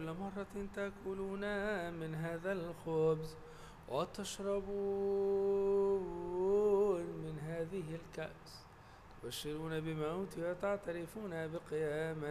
كل مرة تأكلون من هذا الخبز وتشربون من هذه الكأس تبشرون بموته وتعترفون بقيامته.